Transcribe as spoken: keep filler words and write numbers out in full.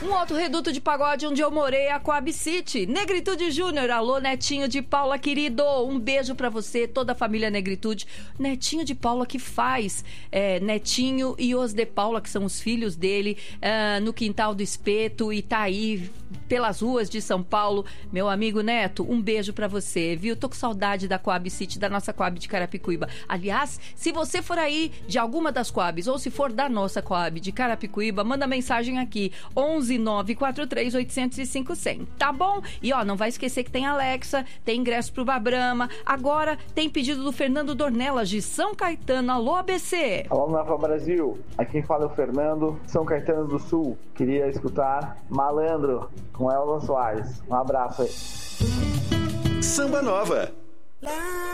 Um outro reduto de pagode onde eu morei é a Coab City. Negritude Júnior, alô Netinho de Paula, querido. Um beijo pra você, toda a família Negritude. Netinho de Paula que faz é, Netinho e os de Paula, que são os filhos dele, é, no Quintal do Espeto, e tá aí pelas ruas de São Paulo. Meu amigo Neto, um beijo pra você, viu? Tô com saudade da Coab City, da nossa Coab de Carapicuíba. Aliás, se você for aí de alguma das Coabs, ou se for da nossa Coab de Carapicuíba, manda mensagem aqui, onze nove quatro três oito zero cinco zero zero, tá bom? E ó, não vai esquecer que tem Alexa, tem ingresso pro Babrama, agora tem pedido do Fernando Dornelas de São Caetano. Alô, A B C! Alô, Nova Brasil, aqui quem fala é o Fernando, São Caetano do Sul. Queria escutar Malandro com Elza Soares. Um abraço aí. Samba Nova.